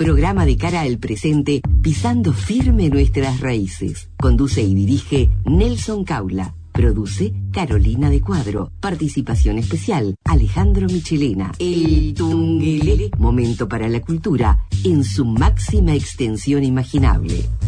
Programa de cara al presente, pisando firme nuestras raíces. Conduce y dirige Nelson Caula. Produce Carolina de Cuadro. Participación especial Alejandro Michelena. El Tunguelele, momento para la cultura en su máxima extensión imaginable.